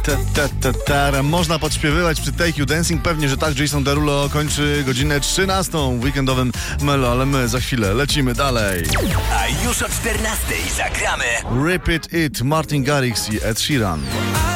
Można podśpiewywać przy Take You Dancing. Pewnie, że tak. Jason Derulo kończy godzinę 13 w weekendowym Melo, ale my za chwilę lecimy dalej. A już o 14 zagramy Repeat It, Martin Garrix i Ed Sheeran.